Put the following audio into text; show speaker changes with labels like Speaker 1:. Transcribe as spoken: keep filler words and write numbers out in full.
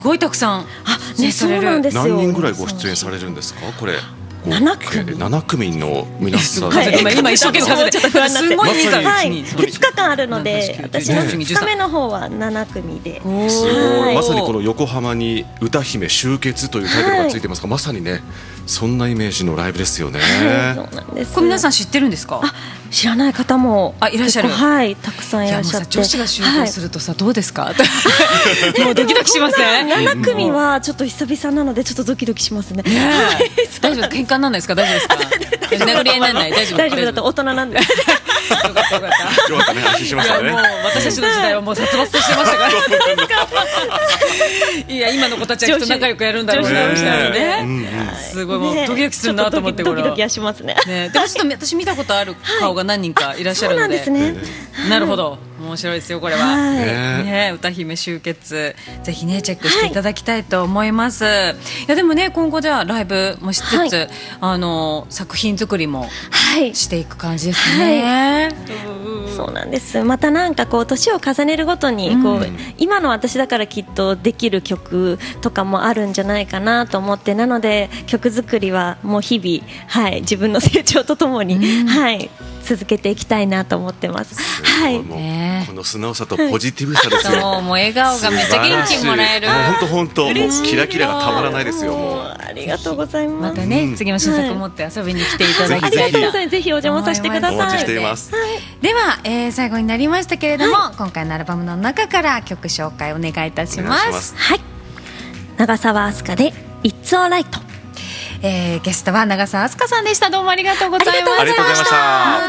Speaker 1: ごいたくさん
Speaker 2: 出演される。そうなんですよ。
Speaker 3: 何人ぐらいご出演されるんですかこれ。
Speaker 2: なな組
Speaker 3: なな組の皆さん、
Speaker 1: はい、今, 今一生懸命数えてすごい人数、
Speaker 2: はい、ふつかかんあるので、私のふつかめの方はなな組で、
Speaker 3: すごい、まさにこの横浜に歌姫集結というタイトルがついてますが、はい、まさにねそんなイメージのライブですよね。
Speaker 2: はい、そうなんです。
Speaker 1: これ皆さん知ってるんですか？
Speaker 2: あ、知らない方も
Speaker 1: あいらっしゃる。
Speaker 2: はい、たくさんいらっしゃって。
Speaker 1: 女子が集合するとさ、はい、どうですか？もうドキドキしません？
Speaker 2: なな組はちょっと久々なのでちょっとドキドキしますね。
Speaker 1: 大丈夫？喧嘩にならないですか？大丈夫ですか？殴り合いにならない？大丈夫？
Speaker 2: 大丈夫だと大人なんで。よか
Speaker 3: ったよかった。よかったね、安心しましたね。
Speaker 1: もう私たちの時代はもう殺伐としてましたから。いや今の子たちはきっと仲良くやるんだろうね。すごいもうドキドキするなと思ってこれ。
Speaker 2: ドキドキはしますね。
Speaker 1: でもちょっと私見たことある顔が何人かいらっしゃるので。
Speaker 2: そうなんですね。
Speaker 1: なるほど。面白いですよこれは。ね、歌姫集結ぜひねチェックしていただきたいと思います。いやでもね今後じゃあライブもしつつあの作品作りもしていく感じですね。
Speaker 2: そうなんです。またなんかこう年を重ねるごとにこう、うん、今の私だからきっとできる曲とかもあるんじゃないかなと思って、なので曲作りはもう日々、はい、自分の成長とともに、うん、はい、続けていきたいなと思ってます。はい、
Speaker 3: ね、この素直さとポジティブさですよ。
Speaker 1: そう、もう笑顔がめっちゃ元気もらえる。
Speaker 3: 本当本当キラキラがたまらないですよ。もう
Speaker 2: ありがとうございます。
Speaker 1: またね、うん、次も新作を持って遊びに来ていただきたいと、
Speaker 2: はい、ぜひお邪魔させてください。
Speaker 3: お待ちしています。
Speaker 2: はい、
Speaker 1: では、えー、最後になりましたけれども、はい、今回のアルバムの中から曲紹介お願いいたします。
Speaker 2: はい、長澤明日香で It's Alright。
Speaker 1: えー、ゲストは長澤明日香さんでした。どうもありがとうございました。
Speaker 3: ありがとうございました。